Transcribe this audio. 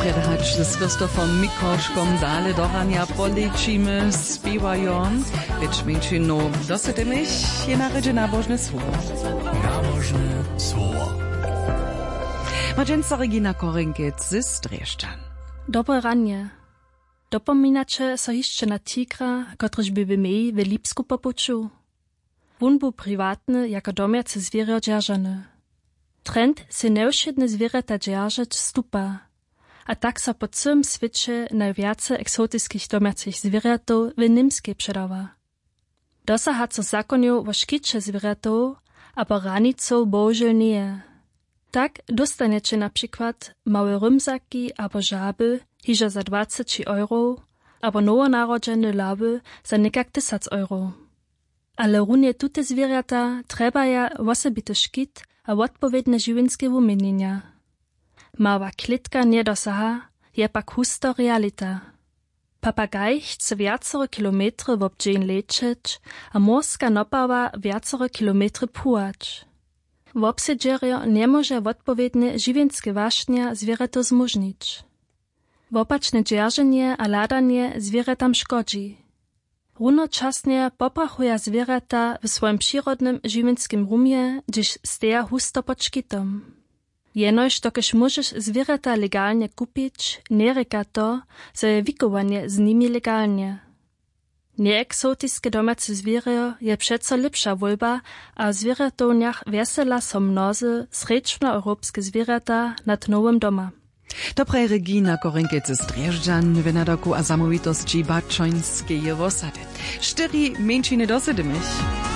predhać z Krzysztofem Mikoszkom dale do rania policzymy, śpiewają, lecz mniejszinu dosytym je naredzie nabożne słowo. Nabożne słowo. Madżęca Regina Korinkiec z Dreszczan. Dobre ranie. Dopominacie so jeszcze na tigra, kotryż by w mei w Lipsku popuczu. Wun był prywatny, jako domiacy zwierzę dzierżany. Trend se neušedne zwierzęta dzierżeć stupa, a tak so po całym świecie najwiacej eksotyckich domiacych zwierzętów w Nimskiej przedawa. Dosaha co zakoniu o szkicze zwierzętów, aber raniców bohužel nie. Tak dostaniecie na przykład małe rymzaki albo żaby, hižo za 20 €, albo nowonarodzene laby za nekak 1000 €. Ale runie tute zwierzęta trebaja osobity szkit a odpowiedne żywienskie umienienia. Mała klitka nie dosaha, je pak husto realita. Papagaj chce wiacore kilometry w obdzień lecieć, a morska nopawa wiacore kilometry płać. W obsedzierio nie może odpowiednie żywienskie waśnia zwierzęto zmużnić. Wopaczne dzierżenie a ladanie zwierzętam szkodzi. Runočasnie poprachuja zwierzęta w swoim przyrodnym żywienskim rumie, gdyż steja husto pod szkitom. Jenoż dokeż możesz zwierzęta legalnie kupić, nie reka to, że je wikowanie z nimi legalnie. Nieeksotyckie domace zwierzę je przeco lepsza wolba, a w zwierzętowniach wesela so mnozy srečnoeuropskie zwierzęta nad nowym doma. Dobre Regina Korinkiec z Dreszczan, wynadoku a samowitości Baczońskiej wosady. 4 mniejsziny dosydymy.